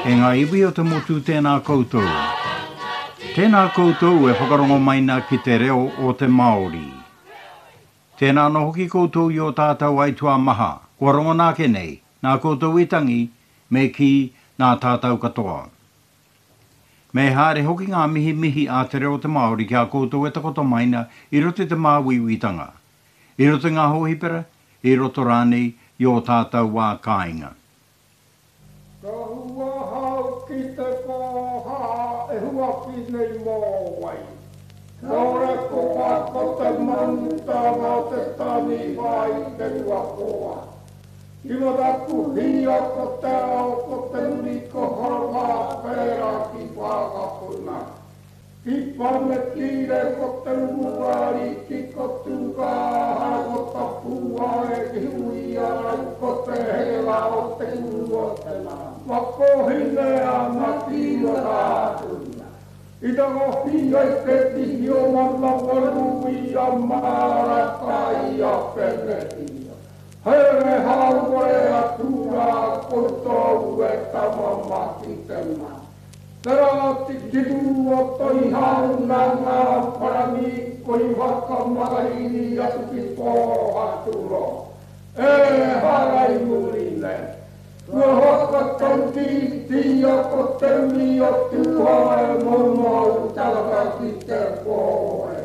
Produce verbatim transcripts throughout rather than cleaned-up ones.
e ngā iwi o te motu tēnā koutou. Tēnā koutou e whakarongo maina ki te reo o te Māori. Tēnā no hoki koutou i o tātou aitua maha, kua rongo nāke nei, nā koutou itangi, me ki nā tātou katoa. Me haere hoki ngā mihi mihi a te reo te Māori ki a koutou e takoto maina i rote te māwiwitanga. I rote ngā hohipera, i roto rānei i o tātou wā kāinga. Ka hua hau ki te pōha e hua ki nei mōwai. Nōre ko wako te manuta mā te tani vai te hua koa. Iwa taku hia ko te ao ko te uri ko horma pēra ki whākapuna. Ki pane kire ko te uari ki ko tūka hara ko tapua e ki hui arai ko te hela o te uro te nā. Mako hine a maki o rātuna. I tango hia i te tihi o mana warui a mara kai a penehia. Here haure a tūra ko tau e tamamaki te nā. Tera ti kiru o toi hau nā ngā parami koi waka maraini atu ki pōha turo. E harai muri ne. Tua hoka tauti tia ko te mi o tuha e maumau talaka ki te pōhe.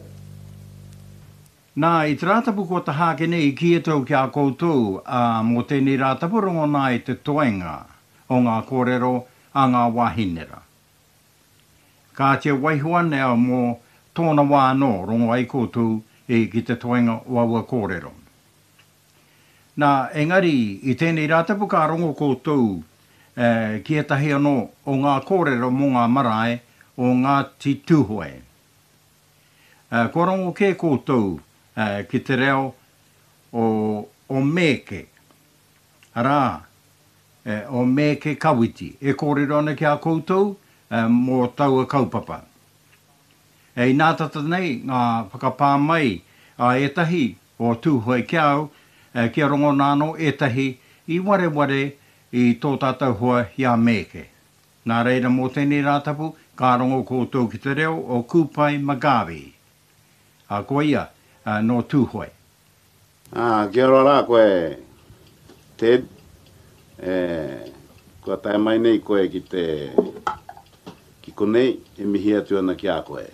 Nā i te rātapu ko ta hāke nei ki e tau ki a koutou a mō tēnei rātapu rongo nā i te toenga o ngā kōrero a ngā wāhinera. Ka te waihuane a mō tōna wā no rongo ai koutou e ki te toenga o aua kōrero. Nā, engari, i tēnei rātapu ka rongo koutou eh, ki e tahi anō o ngā kōrero mō ngā marae o ngā ti tūhoe. Eh, ko rongo ke koutou eh, ki te reo o, o meke. Arā, Eh, o me ke kawiti, e kōrero ana ki a koutou eh, mō taua kaupapa. E i nā tata nei, ngā whakapā mai a etahi o tūhoi ki au, eh, ki a rongo nāno etahi i ware ware i tō tātou hoa i a meke. Nā reira mō tēnei rātapu, ka rongo koutou ki te reo o Kupai Magawi. A koe ia, uh, no tūhoi. Ah, kia ora koe, Ted. Eh, kua tae mai nei koe ki te ki konei e mihi atu ana ki a koe.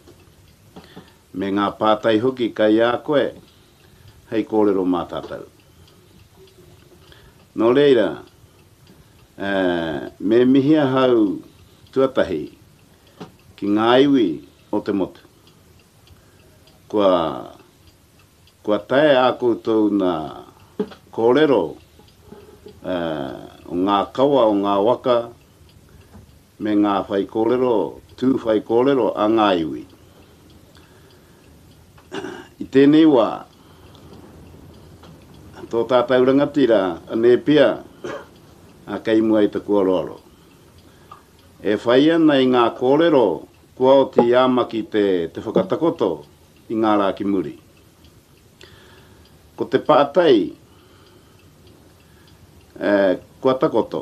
Me ngā pātai hoki kai a koe, hei kōrero mā tātou. Nō reira, eh, me mihi a hau tuatahi ki ngā iwi o te motu. Kua, kua tae a koutou na kōrero Uh, o ngā kaua o ngā waka me ngā whai kōrero, tū whai kōrero a ngā iwi. I tēnei wā, tō tātou rangatira a nepia a kai mua i te kuaroaro. E whai ana i ngā kōrero kua o ti āmaki te, te whakatakoto i ngā rā ki muri. Ko te pātai, Eh, kua takoto.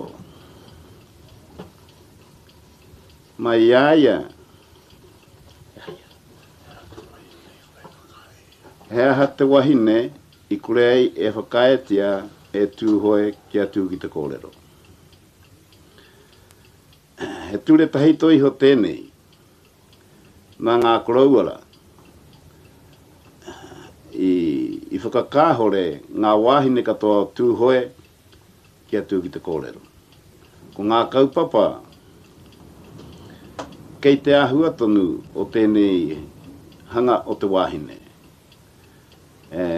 Mai iaia. Hea ha te wahine i kure ai e whakaetia e tūhoe ki atu ki te kōrero. He ture tahito iho tēnei. Nā ngā korauara. I, i whakakāhore ngā wahine katoa tūhoe ki atu ki te kōrero. Ko ngā kaupapa, kei te ahua tonu o tēnei hanga o te wāhine. E,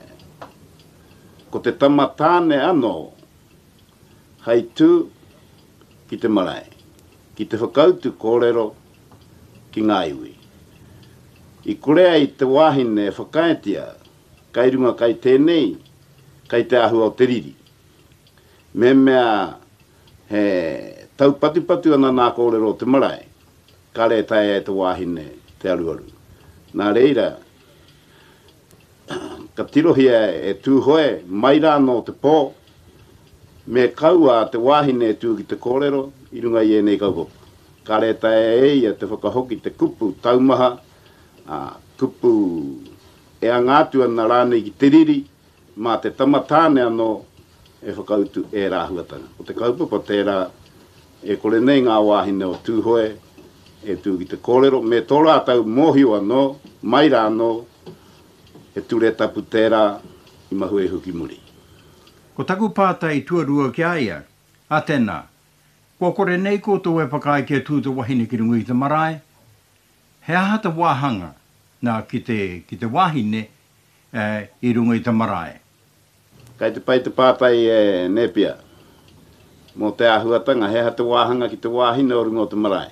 ko te tamatāne ano, hai tū ki te marae, ki te whakautu kōrero ki ngā iwi. I kurea i te wāhine whakaetia, kai runga kai tēnei, kai te ahua o te riri. Me mea he tau patupatu ana nā kōrero te marae, ka re tae e te wāhine te aruaru. Nā reira, ka tirohia e tūhoe mai rāno te pō, me kaua te wahine tū ki te kōrero, i runga i e nei kauhoku. Ka reta e eia te whakahoki te kupu taumaha, a, kupu e angātua na rānei ki te riri, mā te tamatāne anō e whakautu e rāhuatanga. O te kaupapa tērā e kore nei ngā wāhine o tūhoe, e tū ki te kōrero, me tō rātau mōhio anō, mai rā anō, e ture tapu tērā i mahu e huki muri. Ko taku pātai tuarua ki aia, a tēnā, ko kore nei koutou e whakai ki a tūta wahine ki runga i te marae, he aha te wāhanga nā ki te, ki te wahine eh, i runga i te marae. Kai te pai te pātai e nepia, mō te āhuatanga, he aha te wāhanga ki te wahine o runga o te marae.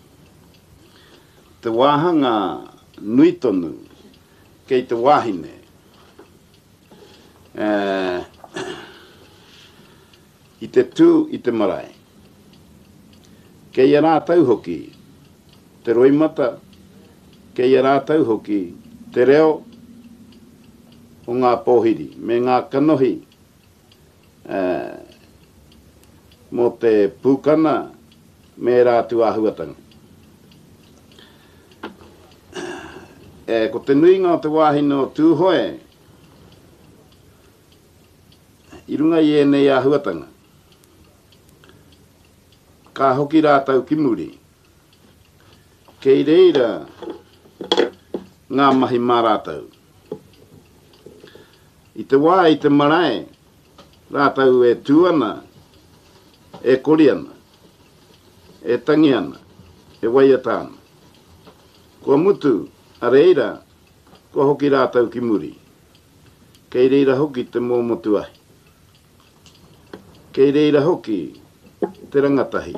Te wāhanga nui tonu kei te wahine, eh, i te tū i te marae. Kei a rātau hoki te roimata, kei a rātau hoki te reo o ngā pōhiri, me ngā kanohi eh, mō te pūkana me rātu āhuatanga. E, ko te nuinga o te wāhine o tūhoe, i runga i e nei āhuatanga, ka hoki rātau ki muri, kei reira ngā mahi mā rātau. I te wā i te marae, rātau e tūana, e koriana, e tangiana, e waiatana. Kua mutu, a reira, ko hoki rātau ki muri. Kei reira hoki te mōmotu ahi. Kei reira hoki te rangatahi.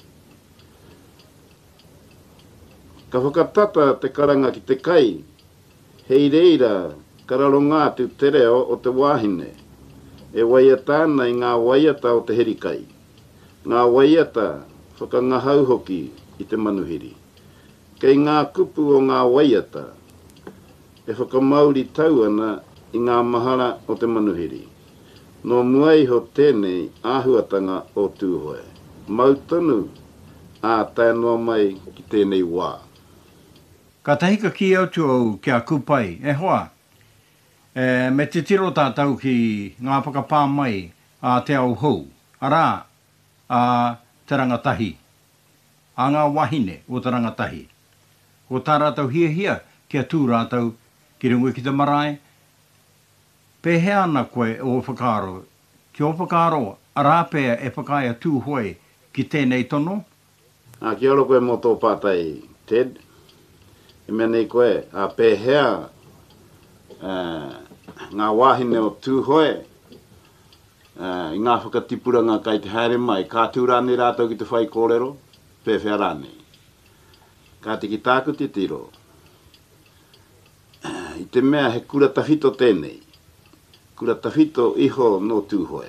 Ka whakatata te karanga ki te kai, hei reira kararongā tu te reo o te wāhine, e waiatana i ngā waiata o te herikai. Ngā waiata whakangahau hoki i te manuhiri. Kei ngā kupu o ngā waiata, e whakamauri tauana i ngā mahara o te manuhiri. No muai ho tēnei āhuatanga o tūhoe. Mautonu a tēnoa mai ki tēnei wā. Ka tahika ki autu au kia kupai, e hoa, e, me te tiro tātau ki ngā whakapā mai a te au hou, arā a te rangatahi, a ngā wahine o te rangatahi. Ko tā rātau hia hia kia tū rātau ki runga ki te marae. Pēhe ana koe o whakaro. Ki o whakaro, arā pēa e whakaia tū hoi ki tēnei tono? A ki aro koe mō tō pātai, Ted. E mea nei koe, a pēhea uh, ngā wāhine o tū hoi, uh, i ngā whakatipuranga kai te haere mai, kā tū rāne rātau ki te whai kōrero, pēwhea rāne. Ka te ki tāku te tiro. I te mea he kura tawhito tēnei. Kura tawhito iho no tūhoe.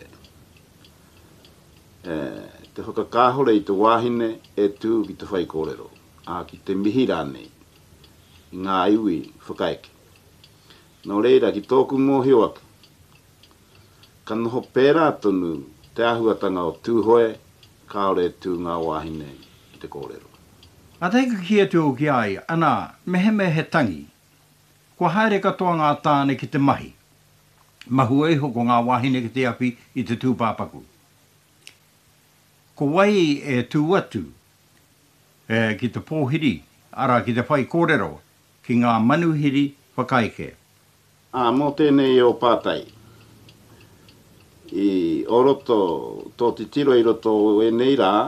E, te whakakāhore i te wāhine e tū ki te whai kōrero. A ki te mihi rānei. I ngā iwi whakaeke. Nō reira ki tōku mōhio ake. Ka noho pērā tonu te āhuatanga o tūhoe, kāore tū ngā wāhine i te kōrero. A teika ki atu o ki ai, anā, mehe mehe tangi. Kua haere katoa ngā tāne ki te mahi. Mahu eiho ko ngā wāhine ki te api i te tūpāpaku. Ko wai e tū atu e, ki te pōhiri, ara ki te whai kōrero, ki ngā manuhiri whakaike. A, mō tēnei o pātai. I o roto, tō te tiro i roto e nei rā,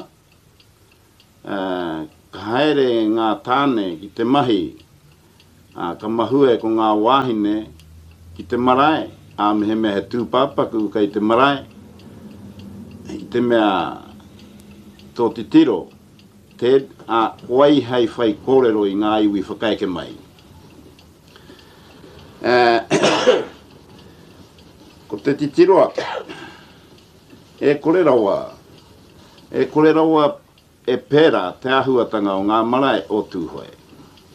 uh, ka haere ngā tāne ki te mahi, a, ka mahue ko ngā wāhine ki te marae, a mehe mehe tūpāpaku kai te marae, i te mea tō te tiro, Ted, a wai hei whai kōrero i ngā iwi whakaeke mai. Uh, ko te titiro ake, e kore rawa, e kore rawa e pēra te āhuatanga o ngā marae o tūhoe.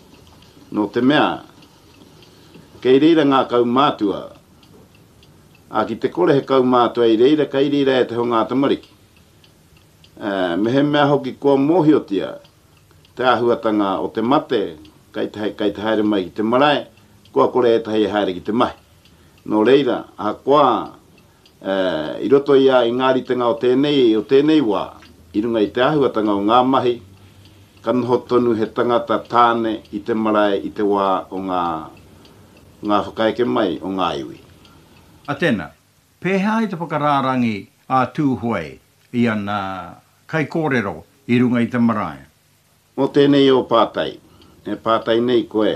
No te mea, kei reira ngā kaumātua, A ki te kore he kau mātua i reira, kai reira e te honga tamariki. Uh, me he mea hoki kua mohiotia, te ahuatanga o te mate, kai te, kai te haere mai ki te marae, kua kore e tahi haere ki te mai. No reira, a kua, uh, i roto ia i ngāri tanga o tēnei, o tēnei wā, i runga i te ahuatanga o ngā mahi, kanoho tonu he tangata tāne i te marae, i te wā o ngā, ngā whakaeke mai o ngā iwi. A tēnā, pēhā i te whakarārangi a tūhoe i ana kai kōrero i runga i te marae. Mo tēnei o pātai, e pātai nei koe,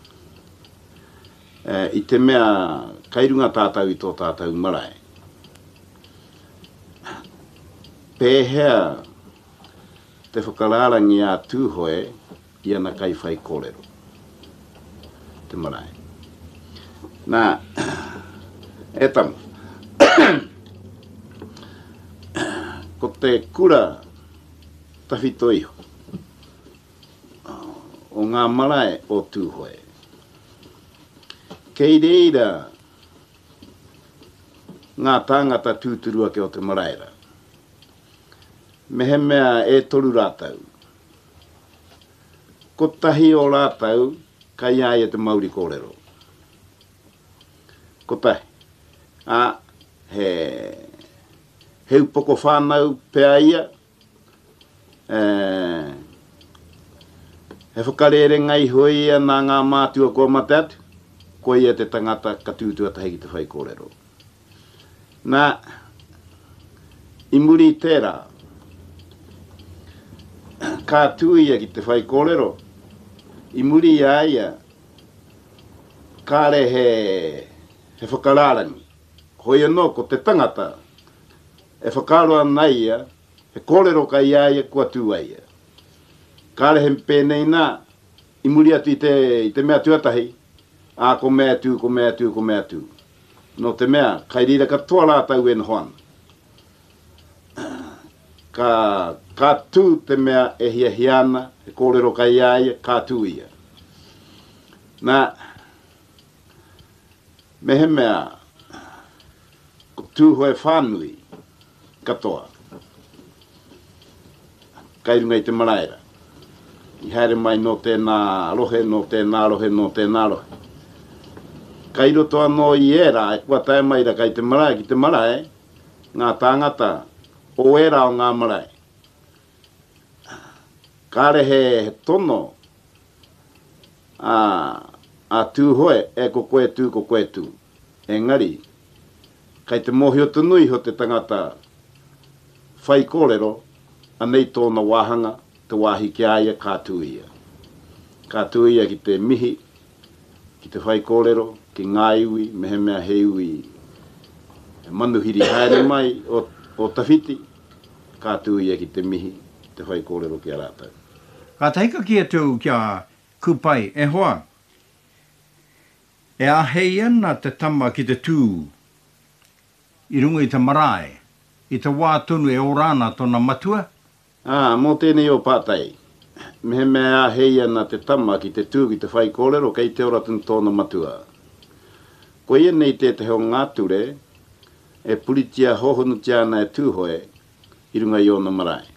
e, i te mea kai runga tātau i tō tātau marae. Pēhea te whakararangi a tūhoe i ana kai whai kōrero, te marae. Nā, e tamu. Ko te kura tawhito iho o ngā marae o tūhoe. Kei reira ngā tāngata tūturua ke o te maraera. Me he mea e toru rātau. Ko tahi o rātau kai ai e te Māori kōrero. Ko tahi. A he he upoko whānau pēa ia. E, he whakarere ngai hoi ia nā ngā mātua kua matatu. Ko ia te tangata ka tūtua tahi ki te whai kōrero. Nā, i muri tērā, ka tūia ki te whai kōrero, i muri ia ia, kāre he, he whakarārangi. Hoi anō ko te tangata, e whakaroa nei ia, he kōrero ka ia ia kua tūa ia. Kāre he pēnei nā, i muri atu i te, i te mea tuatahi, a ko mea tū, ko mea tū, ko mea tū. No te mea, kai rira ka toa rātau e nohoana. Ka, ka tū te mea e hia hiana, e kōrero ka ia ia, ka tū ia. Nā, me he mea, ko tūhoe whānui, katoa. Kai runga i te maraera. I haere mai no tēnā rohe, no tēnā rohe, no tēnā rohe. Kai roto anō i era, e kua tae mai ra kai te marae, ki te marae, ngā tāngata, o era o ngā marae. Kāre he, he tono, a, a tūhoe, e ko koe tū, ko koe tū. Engari, kai te mohi o tunui ho te tangata whai kōrero, anei tōna wāhanga, te wāhi ki aia kātuia. Kātuia ki te mihi, ki te whai kōrero, ki ngā iwi, me he mea he iwi, e manuhiri haere mai o, o tawhiti, kātuia ki te mihi, te whai kōrero ki a rātau. Ka teika ki atu kia kupai, e hoa. E a hei ana te tama ki te tū, i runga i te marae, i te wā tonu e orana tona matua? Ah, mō tēnei o pātai. Me he mea a hei ana te tama ki te tū ki te whai kōrero kei te ora tunu tōna matua. Ko ia nei te te heo ngāture, e puritia hohonu tiana e tūhoe, i runga i ona marae.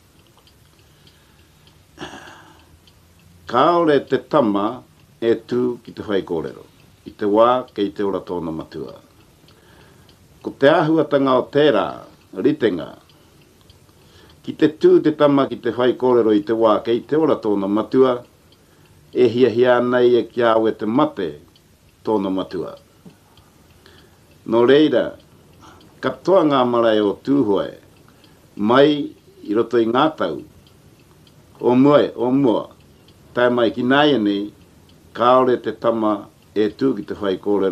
Kāore te tama e tū ki te whai kōrero, i te wā kei te ora tōna matua. Ko te āhuatanga o tērā, ritenga, ki te tū te tama ki te whai kōrero i te wā kei te ora tōna matua, e hia hia nei e kia au e te mate tōna matua. No reira, katoa ngā marae o tūhoe, mai i roto i ngā tau, o mua, o mua, tae mai ki nai nei, kāore te tama e tū ki te whai kōrero